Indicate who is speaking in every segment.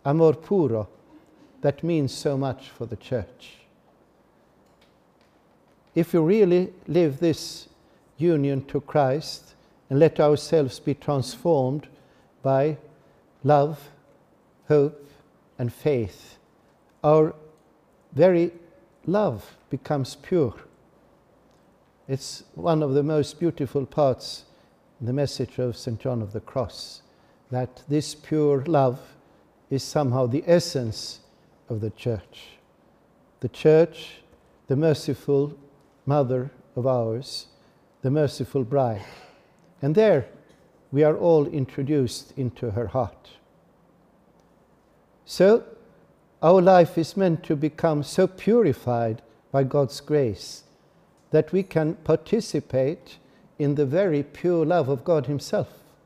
Speaker 1: amor puro, that means so much for the church. If we really live this union to Christ and let ourselves be transformed by love, hope, and faith, our very love becomes pure. It's one of the most beautiful parts in the message of St. John of the Cross, that this pure love is somehow the essence of the church. The church, the merciful mother of ours, the merciful bride. And there we are all introduced into her heart. So our life is meant to become so purified by God's grace that we can participate in the very pure love of God Himself.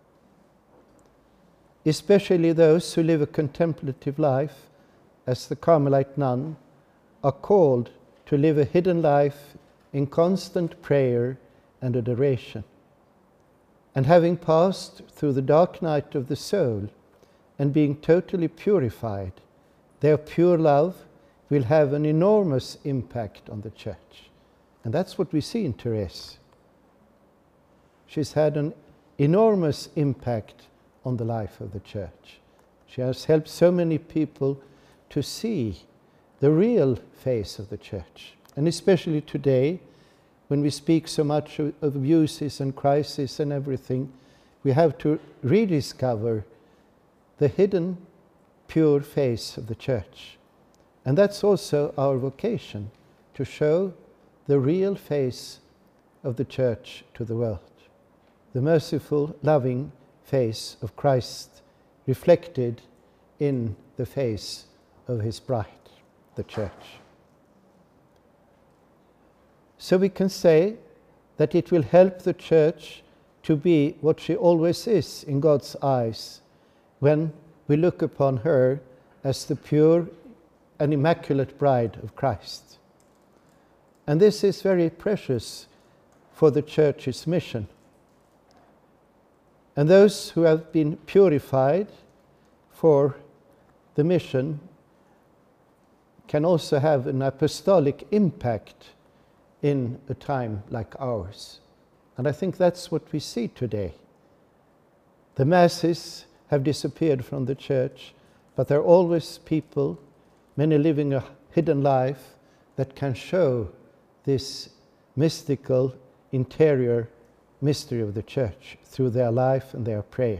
Speaker 1: Especially those who live a contemplative life, as the Carmelite nun, are called to live a hidden life in constant prayer and adoration. And having passed through the dark night of the soul and being totally purified, their pure love will have an enormous impact on the church. And that's what we see in Therese. She's had an enormous impact on the life of the church. She has helped so many people to see the real face of the church. And especially today, when we speak so much of abuses and crisis and everything, we have to rediscover the hidden, pure face of the church. And that's also our vocation, to show the real face of the church to the world. The merciful, loving face of Christ reflected in the face of His bride, the church. So we can say that it will help the church to be what she always is in God's eyes when we look upon her as the pure and immaculate bride of Christ. And this is very precious for the church's mission. And those who have been purified for the mission can also have an apostolic impact in a time like ours. And I think that's what we see today. The masses have disappeared from the church, but there are always people, many living a hidden life, that can show this mystical, interior mystery of the church through their life and their prayer.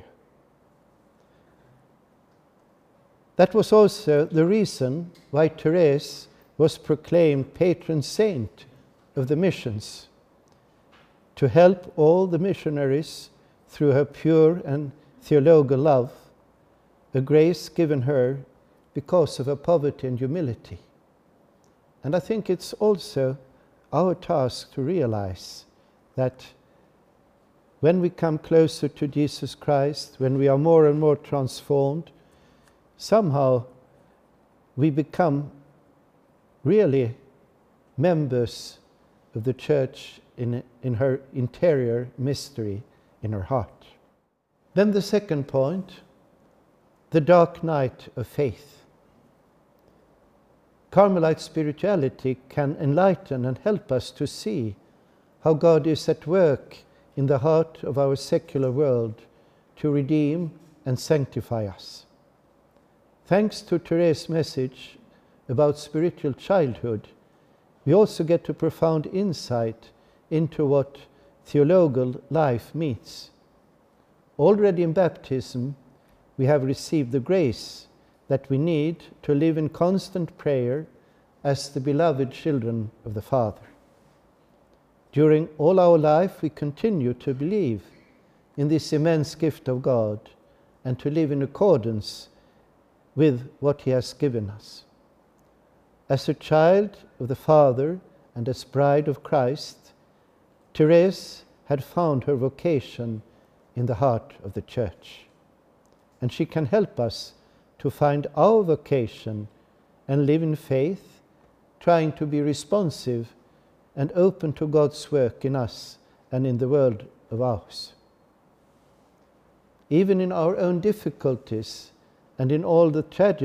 Speaker 1: That was also the reason why Therese was proclaimed patron saint of the missions, to help all the missionaries through her pure and theologal love, a grace given her because of her poverty and humility. And I think it's also our task to realize that when we come closer to Jesus Christ, when we are more and more transformed, somehow we become really members of the church in her interior mystery, in her heart. Then the second point, the dark night of faith. Carmelite spirituality can enlighten and help us to see how God is at work in the heart of our secular world to redeem and sanctify us. Thanks to Therese's message about spiritual childhood, we also get a profound insight into what theologal life means. Already in baptism, we have received the grace that we need to live in constant prayer as the beloved children of the Father. During all our life, we continue to believe in this immense gift of God and to live in accordance with what He has given us. As a child of the Father and as bride of Christ, Therese had found her vocation in the heart of the Church. And she can help us to find our vocation and live in faith, trying to be responsive and open to God's work in us and in the world of ours. Even in our own difficulties and in all the tragedies